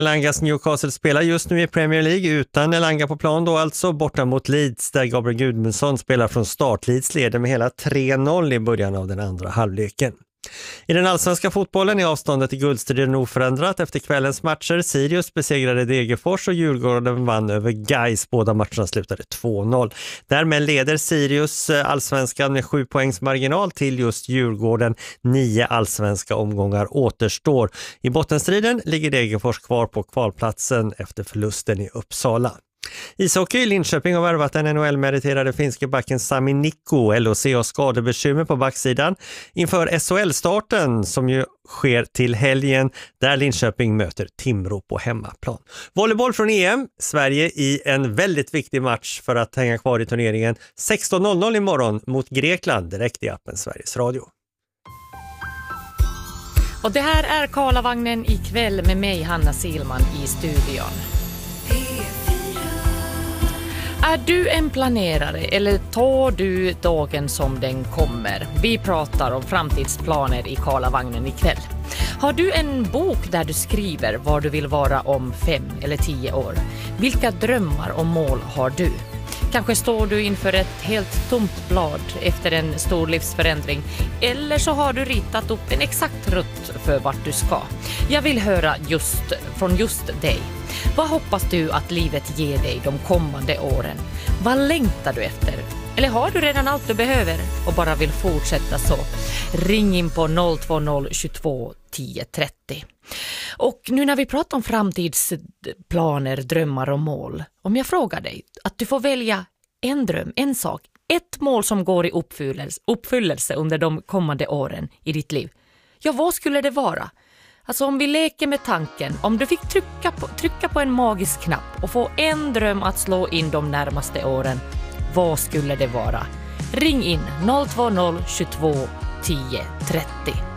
Elangas Newcastle spelar just nu i Premier League utan Elanga på plan då, alltså borta mot Leeds där Gabriel Gudmundsson spelar från start. Leeds leder med hela 3-0 i början av den andra halvleken. I den allsvenska fotbollen är avståndet i guldstriden oförändrat efter kvällens matcher. Sirius besegrade Degerfors och Djurgården vann över Gais. Båda matcherna slutade 2-0. Därmed leder Sirius allsvenskan med 7 poängs marginal till just Djurgården. 9 allsvenska omgångar återstår. I bottenstriden ligger Degerfors kvar på kvalplatsen efter förlusten i Uppsala. Ishockey i Linköping har värvat den NHL-meriterade finske backen Sami Nikko. LHC har skadebekymmer på backsidan inför SHL-starten som ju sker till helgen där Linköping möter Timrå på hemmaplan. Volleyboll från EM. Sverige i en väldigt viktig match för att hänga kvar i turneringen. 16.00 imorgon mot Grekland direkt i appen Sveriges Radio. Och det här är Karlavagnen ikväll med mig, Hanna Silman, i studion. Är du en planerare eller tar du dagen som den kommer? Vi pratar om framtidsplaner i Karlavagnen ikväll. Har du en bok där du skriver var du vill vara om 5 eller 10 år? Vilka drömmar och mål har du? Kanske står du inför ett helt tomt blad efter en stor livsförändring. Eller så har du ritat upp en exakt rutt för vart du ska. Jag vill höra från just dig. Vad hoppas du att livet ger dig de kommande åren? Vad längtar du efter? Eller har du redan allt du behöver och bara vill fortsätta så? Ring in på 020 22 10 30. Och nu när vi pratar om framtidsplaner, drömmar och mål. Om jag frågar dig att du får välja en dröm, en sak, ett mål som går i uppfyllelse under de kommande åren i ditt liv. Ja, vad skulle det vara? Alltså om vi leker med tanken, om du fick trycka på en magisk knapp och få en dröm att slå in de närmaste åren, vad skulle det vara? Ring in 020 22 10 30.